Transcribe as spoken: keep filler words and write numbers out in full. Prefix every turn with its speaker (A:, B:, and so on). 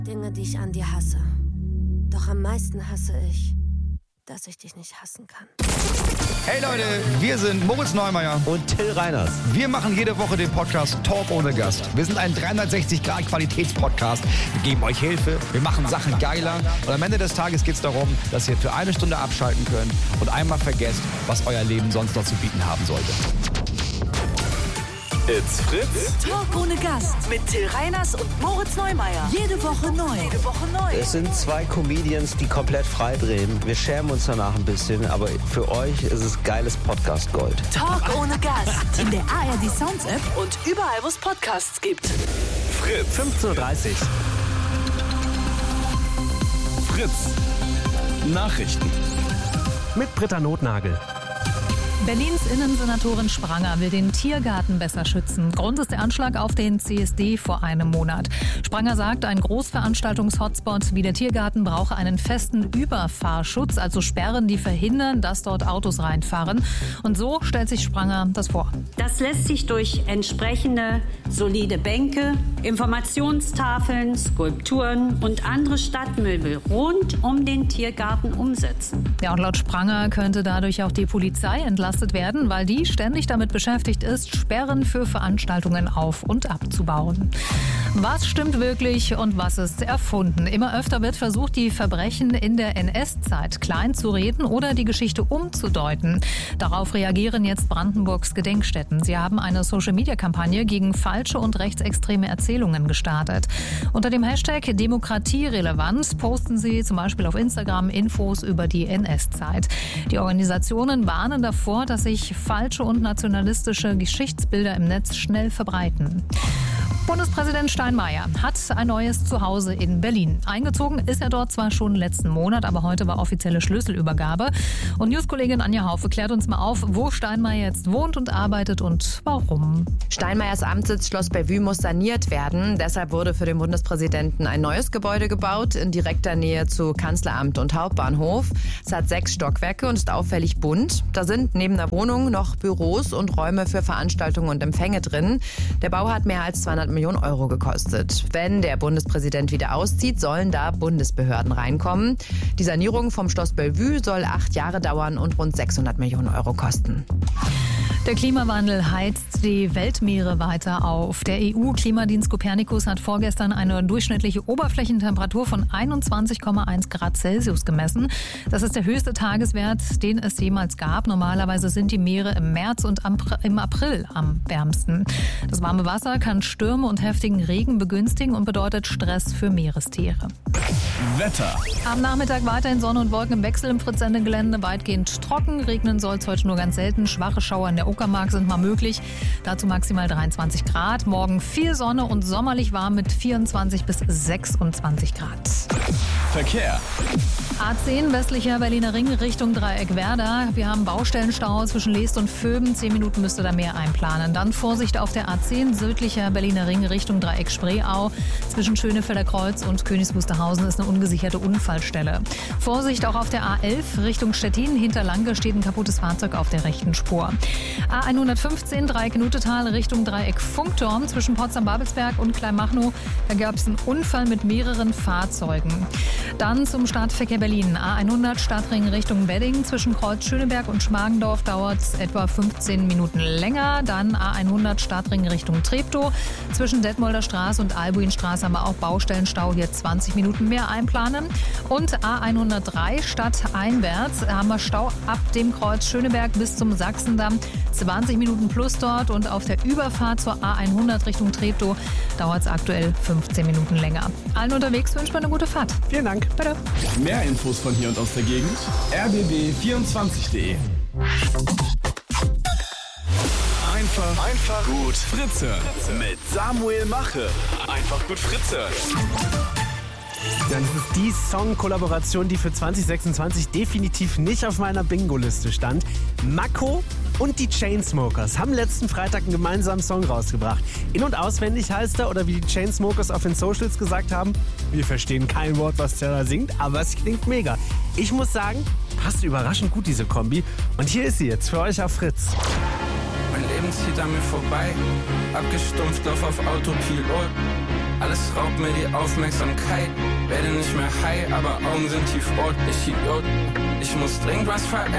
A: Dinge, die ich an dir hasse. Doch am meisten hasse ich, dass ich dich nicht hassen kann.
B: Hey Leute, wir sind Moritz Neumeier
C: und Till Reiners.
B: Wir machen jede Woche den Podcast Talk ohne Gast. Wir sind ein dreihundertsechzig Grad Qualitätspodcast. Wir geben euch Hilfe, wir machen Sachen geiler. Und am Ende des Tages geht es darum, dass ihr für eine Stunde abschalten könnt und einmal vergesst, was euer Leben sonst noch zu bieten haben sollte.
D: It's Fritz.
E: Talk ohne Gast mit Till Reiners und Moritz Neumeier. Jede Woche neu. Jede Woche neu.
C: Es sind zwei Comedians, die komplett frei drehen. Wir schämen uns danach ein bisschen, aber für euch ist es geiles Podcast-Gold.
E: Talk ohne Gast. In der A R D Sounds App und überall, wo es Podcasts gibt.
D: Fritz.
C: fünfzehn Uhr dreißig.
D: Fritz. Nachrichten.
F: Mit Britta Notnagel.
G: Berlins Innensenatorin Spranger will den Tiergarten besser schützen. Grund ist der Anschlag auf den C S D vor einem Monat. Spranger sagt, ein Großveranstaltungs-Hotspot wie der Tiergarten brauche einen festen Überfahrschutz, also Sperren, die verhindern, dass dort Autos reinfahren. Und so stellt sich Spranger das vor.
H: Das lässt sich durch entsprechende solide Bänke, Informationstafeln, Skulpturen und andere Stadtmöbel rund um den Tiergarten umsetzen.
G: Ja, und laut Spranger könnte dadurch auch die Polizei entlasten werden, weil die ständig damit beschäftigt ist, Sperren für Veranstaltungen auf- und abzubauen. Was stimmt wirklich und was ist erfunden? Immer öfter wird versucht, die Verbrechen in der N S-Zeit klein zu reden oder die Geschichte umzudeuten. Darauf reagieren jetzt Brandenburgs Gedenkstätten. Sie haben eine Social-Media-Kampagne gegen falsche und rechtsextreme Erzählungen gestartet. Unter dem Hashtag Demokratierelevant posten sie zum Beispiel auf Instagram Infos über die N S-Zeit. Die Organisationen warnen davor, dass sich falsche und nationalistische Geschichtsbilder im Netz schnell verbreiten. Bundespräsident Steinmeier hat ein neues Zuhause in Berlin. Eingezogen ist er dort zwar schon letzten Monat, aber heute war offizielle Schlüsselübergabe. Und Newskollegin Anja Haufe klärt uns mal auf, wo Steinmeier jetzt wohnt und arbeitet und warum.
I: Steinmeiers Amtssitz Schloss Bellevue muss saniert werden. Deshalb wurde für den Bundespräsidenten ein neues Gebäude gebaut, in direkter Nähe zu Kanzleramt und Hauptbahnhof. Es hat sechs Stockwerke und ist auffällig bunt. Da sind neben der Wohnung noch Büros und Räume für Veranstaltungen und Empfänge drin. Der Bau hat mehr als zweihundert Millionen Euro gekostet. Wenn der Bundespräsident wieder auszieht, sollen da Bundesbehörden reinkommen. Die Sanierung vom Schloss Bellevue soll acht Jahre dauern und rund sechshundert Millionen Euro kosten.
G: Der Klimawandel heizt die Weltmeere weiter auf. Der E U-Klimadienst Copernicus hat vorgestern eine durchschnittliche Oberflächentemperatur von einundzwanzig Komma eins Grad Celsius gemessen. Das ist der höchste Tageswert, den es jemals gab. Normalerweise sind die Meere im März und im April am wärmsten. Das warme Wasser kann Stürme und heftigen Regen begünstigen und bedeutet Stress für Meerestiere.
D: Wetter.
G: Am Nachmittag weiterhin Sonne und Wolken im Wechsel im Fritz-Sende-Gelände. Weitgehend trocken. Regnen soll es heute nur ganz selten. Schwache Schauer in der Uckermark sind mal möglich. Dazu maximal dreiundzwanzig Grad. Morgen viel Sonne und sommerlich warm mit vierundzwanzig bis sechsundzwanzig Grad.
D: Verkehr.
G: A zehn westlicher Berliner Ring Richtung Dreieck Werder. Wir haben Baustellenstau zwischen Leest und Vöben. Zehn Minuten müsst ihr da mehr einplanen. Dann Vorsicht auf der A zehn südlicher Berliner Ring Richtung Dreieck Spreeau. Zwischen Schönefelder Kreuz und Königs Wusterhausen ist eine ungesicherte Unfallstelle. Vorsicht auch auf der A elf Richtung Stettin. Hinter Lange steht ein kaputtes Fahrzeug auf der rechten Spur. A hundertfünfzehn Dreieck Nutetal Richtung Dreieck Funkturm. Zwischen Potsdam-Babelsberg und Kleinmachnow. Da gab es einen Unfall mit mehreren Fahrzeugen. Dann zum Stadtverkehr Berlin. A hundert Stadtring Richtung Wedding. Zwischen Kreuz Schöneberg und Schmargendorf dauert es etwa fünfzehn Minuten länger. Dann A hundert Stadtring Richtung Treptow. Zwischen Detmolder Straße und Albuinstraße haben wir auch Baustellenstau. Hier zwanzig Minuten mehr einplanen. Und A hundertdrei stadteinwärts haben wir Stau ab dem Kreuz Schöneberg bis zum Sachsendamm. zwanzig Minuten plus dort. Und auf der Überfahrt zur A hundert Richtung Treptow dauert es aktuell fünfzehn Minuten länger. Allen unterwegs wünscht man eine gute Fahrt.
F: Vielen Dank.
G: Bitte.
D: Mehr Infos von hier und aus der Gegend. r b b vierundzwanzig punkt de. Einfach, einfach gut Fritz hören. Mit Samuel Mache. Einfach gut Fritz hören.
F: Das ist die Song-Kollaboration, die für zwanzig sechsundzwanzig definitiv nicht auf meiner Bingo-Liste stand. Mako und die Chainsmokers haben letzten Freitag einen gemeinsamen Song rausgebracht. In- und auswendig heißt er, oder wie die Chainsmokers auf den Socials gesagt haben, wir verstehen kein Wort, was der da singt, aber es klingt mega. Ich muss sagen, passt überraschend gut, diese Kombi. Und hier ist sie jetzt für euch auf Fritz.
J: Mein Leben zieht an mir vorbei, abgestumpft, lauf auf Autopilot. Alles raubt mir die Aufmerksamkeit. Werde nicht mehr high, aber Augen sind tiefrot. Ich Idiot, ich muss dringend was verändern.